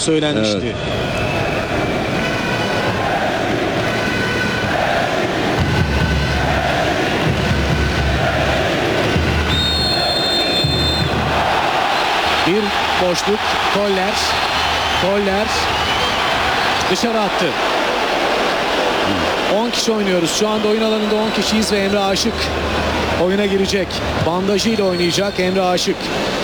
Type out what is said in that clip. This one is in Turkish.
söylenmişti. Evet. Bir boşluk. Koller dışarı attı. 10 kişi oynuyoruz. Şu anda oyun alanında 10 kişiyiz ve Emre Aşık oyuna girecek. Bandajıyla oynayacak Emre Aşık.